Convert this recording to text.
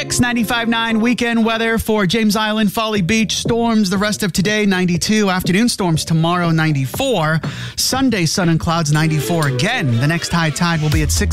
96, 95.9 weekend weather for James Island, Folly Beach. Storms the rest of today, 92. Afternoon storms tomorrow, 94. Sunday, sun and clouds, 94 again. The next high tide will be at 6